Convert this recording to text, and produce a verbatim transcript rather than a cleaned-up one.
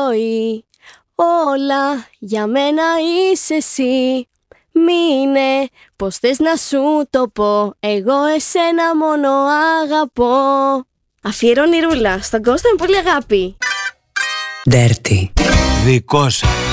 ζωή. Όλα για μένα είσαι εσύ. Μείνε, πως θες να σου το πω. Εγώ εσένα μόνο αγαπώ. Αφιερώνει Ρούλα στον Κώστα με πολύ αγάπη. Dirty. Δικό σας.